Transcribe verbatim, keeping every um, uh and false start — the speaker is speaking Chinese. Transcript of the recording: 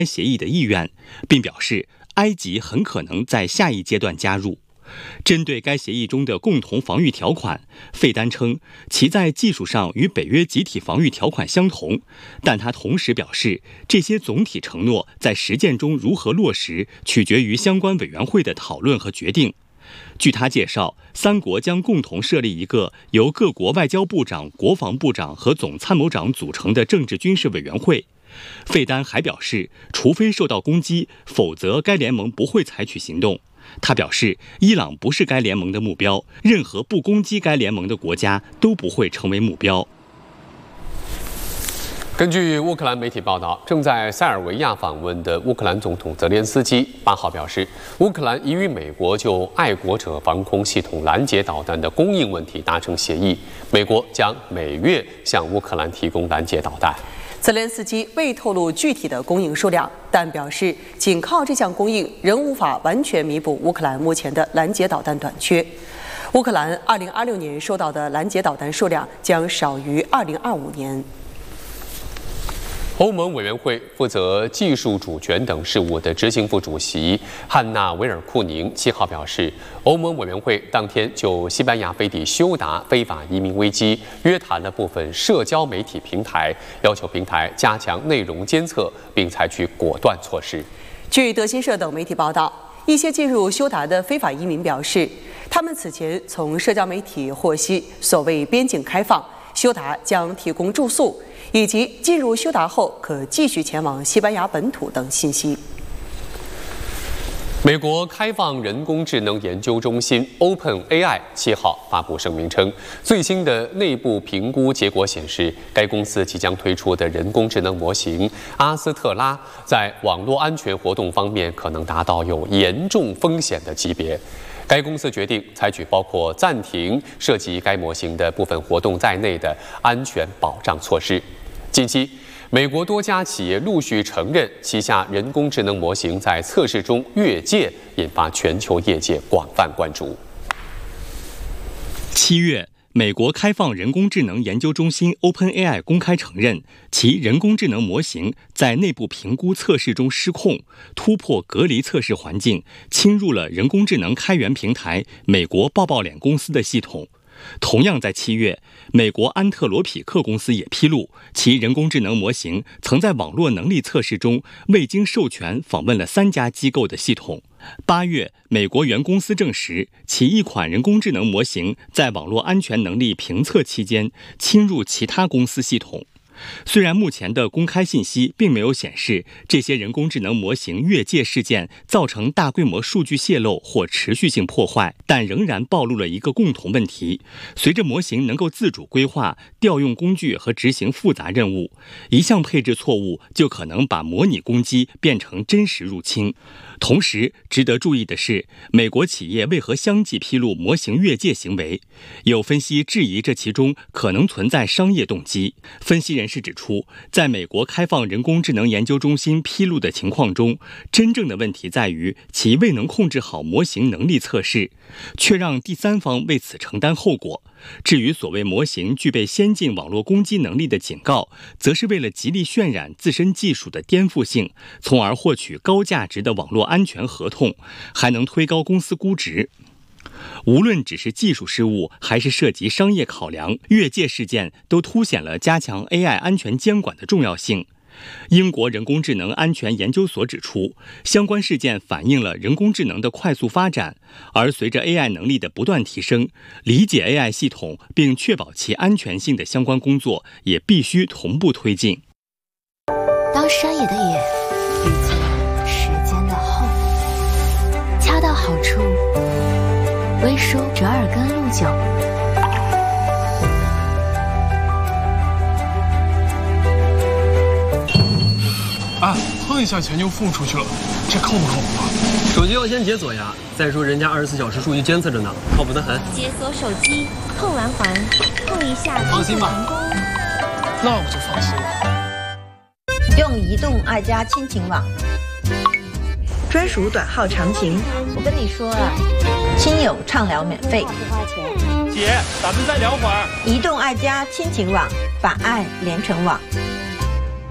协议的意愿，并表示埃及很可能在下一阶段加入。针对该协议中的共同防御条款，费丹称其在技术上与北约集体防御条款相同，但他同时表示，这些总体承诺在实践中如何落实，取决于相关委员会的讨论和决定。据他介绍，三国将共同设立一个由各国外交部长、国防部长和总参谋长组成的政治军事委员会。费丹还表示，除非受到攻击，否则该联盟不会采取行动。他表示，伊朗不是该联盟的目标，任何不攻击该联盟的国家都不会成为目标。 根据乌克兰媒体报道，正在塞尔维亚访问的乌克兰总统泽连斯基八号表示，乌克兰已与美国就爱国者防空系统拦截导弹的供应问题达成协议，美国将每月向乌克兰提供拦截导弹。 泽连斯基未透露具体的供应数量，但表示仅靠这项供应仍无法完全弥补乌克兰目前的拦截导弹短缺。乌克兰二零二六年收到的拦截导弹数量将少于二零二五年。 欧盟委员会负责技术主权等事务的执行副主席汉娜·维尔库宁七号表示，欧盟委员会当天就西班牙飞抵休达非法移民危机约谈了部分社交媒体平台，要求平台加强内容监测，并采取果断措施。 据德新社等媒体报道，一些进入休达的非法移民表示，他们此前从社交媒体获悉，所谓边境开放，休达将提供住宿，以及进入休达后可继续前往西班牙本土等信息。 美国开放人工智能研究中心 OpenAI 七号发布声明称，最新的内部评估结果显示，该公司即将推出的人工智能模型阿斯特拉在网络安全活动方面可能达到有严重风险的级别。该公司决定采取包括暂停涉及该模型的部分活动在内的安全保障措施。近期，美国多家企业陆续承认旗下人工智能模型在测试中越界，引发全球业界广泛关注。 七月，美国开放人工智能研究中心 OpenAI 公开承认，其人工智能模型在内部评估测试中失控，突破隔离测试环境，侵入了人工智能开源平台美国抱抱脸公司的系统。同样在七月，美国安特罗匹克公司也披露，其人工智能模型曾在网络能力测试中未经授权访问了三家机构的系统。八月，美国原公司证实，其一款人工智能模型在网络安全能力评测期间侵入其他公司系统。虽然目前的公开信息并没有显示这些人工智能模型越界事件造成大规模数据泄露或持续性破坏，但仍然暴露了一个共同问题：随着模型能够自主规划、调用工具和执行复杂任务，一项配置错误就可能把模拟攻击变成真实入侵。同时，值得注意的是，美国企业为何相继披露模型越界行为？有分析质疑这其中可能存在商业动机。分析人士指出，在美国开放人工智能研究中心披露的情况中，真正的问题在于其未能控制好模型能力测试，却让第三方为此承担后果。至于所谓模型具备先进网络攻击能力的警告，则是为了极力渲染自身技术的颠覆性，从而获取高价值的网络安全合同，还能推高公司估值。无论只是技术失误，还是涉及商业考量，越界事件都凸显了加强 A I 安全监管的重要性。英国人工智能安全研究所指出，相关事件反映了人工智能的快速发展，而随着 A I 能力的不断提升，理解 A I 系统并确保其安全性的相关工作也必须同步推进。 当山野的野遇见时间的后，恰到好处，微舒折耳根鹿酒。 啊，碰一下钱就付出去了，这靠不靠谱啊？ 手机要先解锁呀，再说人家二十四小时数据监测着呢，靠谱得很。 解锁手机，碰完环，碰一下， 放心吧。那我就放心了。 用移动爱家亲情网，专属短号长情。 我跟你说啊， 亲友畅聊免费。 不花钱。 姐，咱们再聊会儿。 移动爱家亲情网，把爱连成网。